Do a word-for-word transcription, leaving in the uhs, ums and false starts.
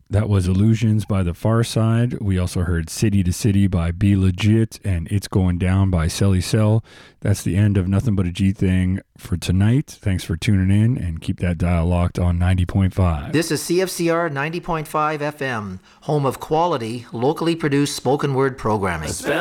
That was Illusions by The Far Side. We also heard City to City by Be Legit and It's Going Down by Selly Cell. That's the end of Nothing But a G Thing for tonight. Thanks for tuning in, and keep that dial locked on ninety point five. This is C F C R ninety point five F M, home of quality, locally produced spoken word programming.